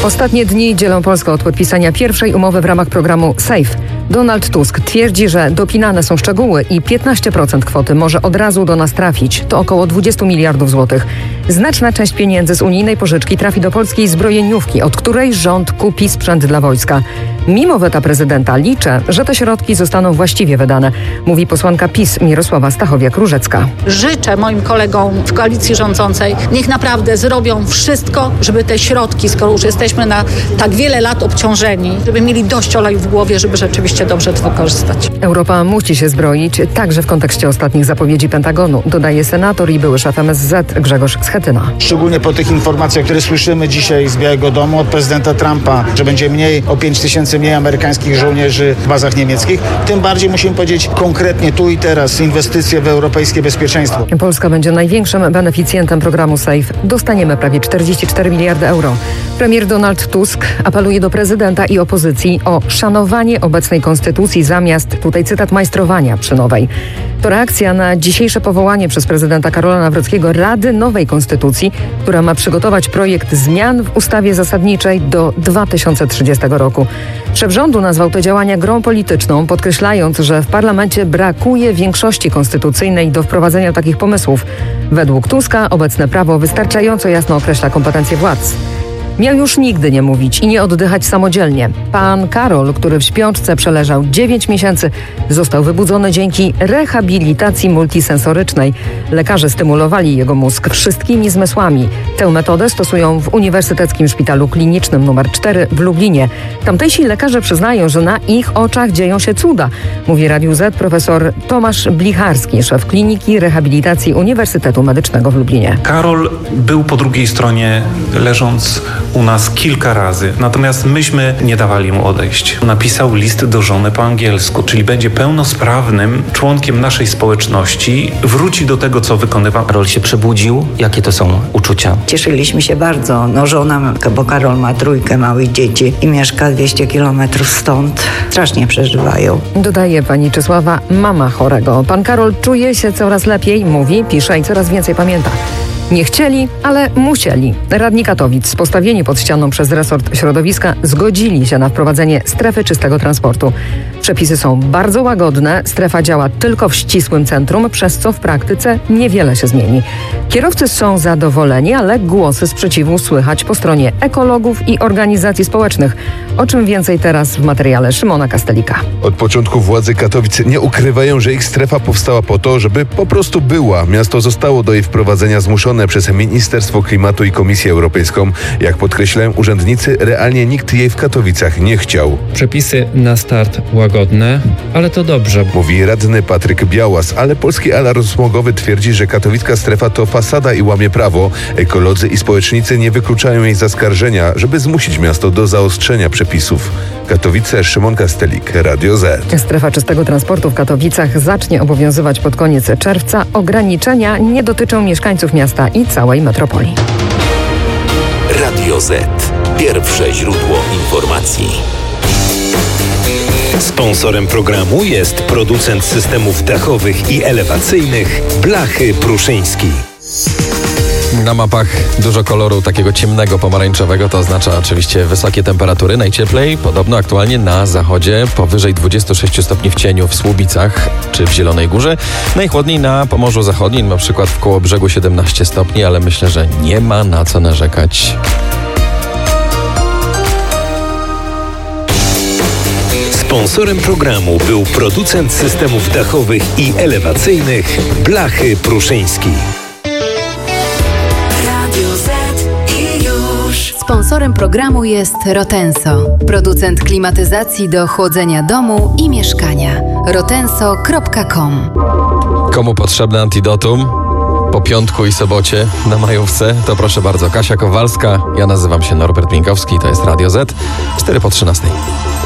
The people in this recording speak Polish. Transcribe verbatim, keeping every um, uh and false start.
Ostatnie dni dzielą Polskę od podpisania pierwszej umowy w ramach programu SAFE. Donald Tusk twierdzi, że dopinane są szczegóły i piętnaście procent kwoty może od razu do nas trafić. To około dwadzieścia miliardów złotych. Znaczna część pieniędzy z unijnej pożyczki trafi do polskiej zbrojeniówki, od której rząd kupi sprzęt dla wojska. Mimo weta prezydenta liczę, że te środki zostaną właściwie wydane, mówi posłanka PiS Mirosława Stachowiak-Różecka. Życzę moim kolegom w koalicji rządzącej, niech naprawdę zrobią wszystko, żeby te środki, skoro już jesteśmy na tak wiele lat obciążeni, żeby mieli dość oleju w głowie, żeby rzeczywiście dobrze to wykorzystać. Europa musi się zbroić, także w kontekście ostatnich zapowiedzi Pentagonu, dodaje senator i były szef M S Z Grzegorz Schetyna. Szczególnie po tych informacjach, które słyszymy dzisiaj z Białego Domu od prezydenta Trumpa, że będzie mniej o pięć tysięcy mniej amerykańskich żołnierzy w bazach niemieckich, tym bardziej musimy powiedzieć konkretnie tu i teraz inwestycje w europejskie bezpieczeństwo. Polska będzie największym beneficjentem programu SAFE. Dostaniemy prawie czterdzieści cztery miliardy euro. Premier Donald Tusk apeluje do prezydenta i opozycji o szanowanie obecnej konstytucji zamiast, tutaj cytat, majstrowania przy nowej. To reakcja na dzisiejsze powołanie przez prezydenta Karola Nawrockiego Rady Nowej Konstytucji, która ma przygotować projekt zmian w ustawie zasadniczej do dwa tysiące trzydziestego roku. Szef rządu nazwał te działania grą polityczną, podkreślając, że w parlamencie brakuje większości konstytucyjnej do wprowadzenia takich pomysłów. Według Tuska obecne prawo wystarczająco jasno określa kompetencje władz. Miał już nigdy nie mówić i nie oddychać samodzielnie. Pan Karol, który w śpiączce przeleżał dziewięć miesięcy, został wybudzony dzięki rehabilitacji multisensorycznej. Lekarze stymulowali jego mózg wszystkimi zmysłami. Tę metodę stosują w Uniwersyteckim Szpitalu Klinicznym numer cztery w Lublinie. Tamtejsi lekarze przyznają, że na ich oczach dzieją się cuda, mówi Radiu Z profesor Tomasz Blicharski, szef Kliniki Rehabilitacji Uniwersytetu Medycznego w Lublinie. Karol był po drugiej stronie, leżąc u nas kilka razy, natomiast myśmy nie dawali mu odejść. Napisał list do żony po angielsku, czyli będzie pełnosprawnym członkiem naszej społeczności, wróci do tego, co wykonywał. Karol się przebudził. Jakie to są uczucia? Cieszyliśmy się bardzo. No żona, bo Karol ma trójkę małych dzieci i mieszka dwieście kilometrów stąd. Strasznie przeżywają. Dodaje pani Czesława, mama chorego. Pan Karol czuje się coraz lepiej, mówi, pisze i coraz więcej pamięta. Nie chcieli, ale musieli. Radni Katowic, postawieni pod ścianą przez resort środowiska, zgodzili się na wprowadzenie strefy czystego transportu. Przepisy są bardzo łagodne, strefa działa tylko w ścisłym centrum, przez co w praktyce niewiele się zmieni. Kierowcy są zadowoleni, ale głosy sprzeciwu słychać po stronie ekologów i organizacji społecznych. O czym więcej teraz w materiale Szymona Kastelika. Od początku władze Katowic nie ukrywają, że ich strefa powstała po to, żeby po prostu była. Miasto zostało do jej wprowadzenia zmuszone przez Ministerstwo Klimatu i Komisję Europejską. Jak podkreślają urzędnicy, realnie nikt jej w Katowicach nie chciał. Przepisy na start łagodne, ale to dobrze. Mówi radny Patryk Białas, ale Polski Alarm Smogowy twierdzi, że katowicka strefa to fasada i łamie prawo. Ekolodzy i społecznicy nie wykluczają jej zaskarżenia, żeby zmusić miasto do zaostrzenia przepisów. Katowice, Szymon Kastelik, Radio Z. Strefa czystego transportu w Katowicach zacznie obowiązywać pod koniec czerwca. Ograniczenia nie dotyczą mieszkańców miasta i całej metropolii. Radio Z. Pierwsze źródło informacji. Sponsorem programu jest producent systemów dachowych i elewacyjnych Blachy Pruszyński. Na mapach dużo koloru takiego ciemnego, pomarańczowego, to oznacza oczywiście wysokie temperatury. Najcieplej podobno aktualnie na zachodzie, powyżej dwudziestu sześciu stopni w cieniu w Słubicach czy w Zielonej Górze. Najchłodniej na Pomorzu Zachodnim, na przykład w Kołobrzegu siedemnaście stopni, ale myślę, że nie ma na co narzekać. Sponsorem programu był producent systemów dachowych i elewacyjnych Blachy Pruszyński. Sponsorem programu jest Rotenso, producent klimatyzacji do chłodzenia domu i mieszkania. rotenso kropka com. Komu potrzebne antidotum? Po piątku i sobocie na majówce, to proszę bardzo, Kasia Kowalska, ja nazywam się Norbert Minkowski, to jest Radio Z, cztery po trzynastej.